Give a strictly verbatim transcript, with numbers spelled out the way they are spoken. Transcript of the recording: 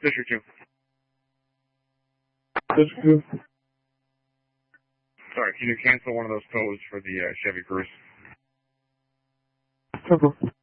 District two. District two. Sorry, can you cancel one of those codes for the uh, Chevy Cruze? Temple.